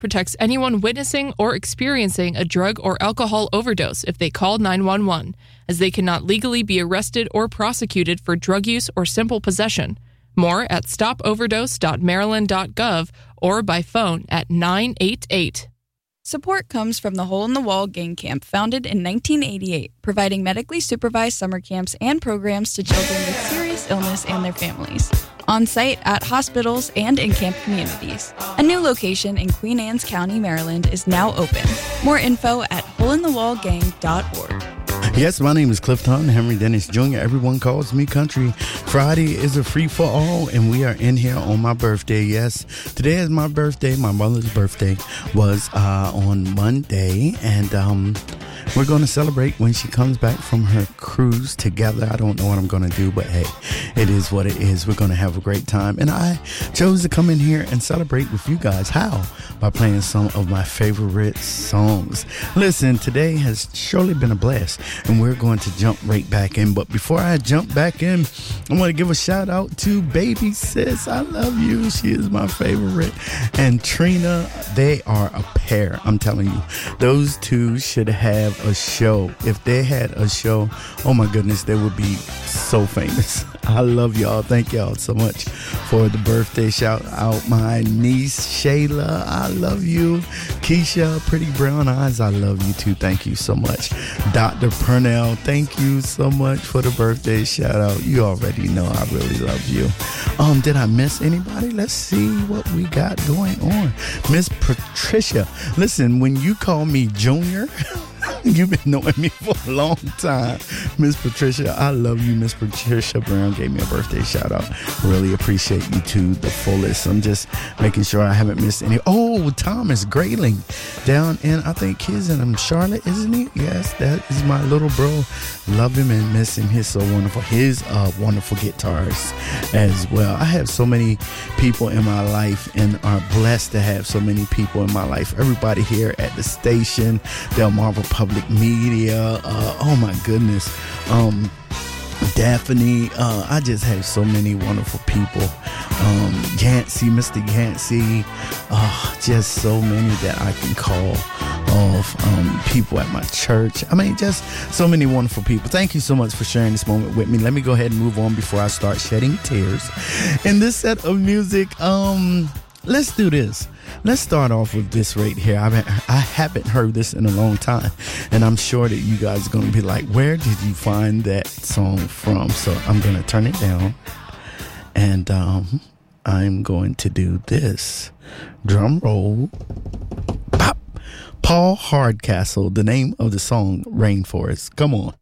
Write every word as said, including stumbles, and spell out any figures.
protects anyone witnessing or experiencing a drug or alcohol overdose if they call nine one one, as they cannot legally be arrested or prosecuted for drug use or simple possession. More at stop overdose dot maryland dot gov or by phone at nine eight eight. Support comes from the Hole in the Wall Gang Camp, founded in nineteen eighty-eight, providing medically supervised summer camps and programs to children with serious illness and their families. On site, at hospitals, and in camp communities. A new location in Queen Anne's County, Maryland is now open. More info at hole in the wall gang dot org. Yes, my name is Clifton Henry Dennis Junior Everyone calls me Country. Friday is a free-for-all, and we are in here on my birthday. Yes, today is my birthday. My mother's birthday was uh, on Monday, and um, we're going to celebrate when she comes back from her cruise together. I don't know what I'm going to do, but hey, it is what it is. We're going to have a great time, and I chose to come in here and celebrate with you guys. How? By playing some of my favorite songs. Listen, today has surely been a blast, and we're going to jump right back in. But before I jump back in, I want to give a shout out to Baby Sis. I love you. She is my favorite. And Trina, they are a pair. I'm telling you, those two should have a show. If they had a show, oh my goodness, they would be so famous. I love y'all. Thank y'all so much for the birthday shout out. My niece Shayla, I love you. Keisha, Pretty Brown Eyes, I love you too. Thank you so much. Doctor Purnell, thank you so much for the birthday shout out. You already know I really love you. Um, did I miss anybody? Let's see what we got going on. Miss Patricia, listen, when you call me Junior, you've been knowing me for a long time. Miss Patricia, I love you. Miss Patricia Brown gave me a birthday shout out. Really appreciate you to the fullest. I'm just making sure I haven't missed any. Oh, Thomas Grayling down in, I think he's in Charlotte, isn't he? Yes, that is my little bro. Love him and miss him. He's so wonderful. He's a wonderful guitarist as well. I have so many people in my life and are blessed to have so many people in my life. Everybody here at the station, Delmarva Public Media, uh, oh my goodness, um, Daphne, uh, I just have so many wonderful people, um, Yancey, Mister Yancey, uh, just so many that I can call of um, people at my church. I mean, just so many wonderful people. Thank you so much for sharing this moment with me. Let me go ahead and move on before I start shedding tears. In this set of music, um, let's do this. Let's start off with this right here. I mean, I haven't heard this in a long time, and I'm sure that you guys are going to be like, where did you find that song from? So I'm going to turn it down, and um, I'm going to do this. Drum roll. Pop. Paul Hardcastle, the name of the song, Rainforest. Come on.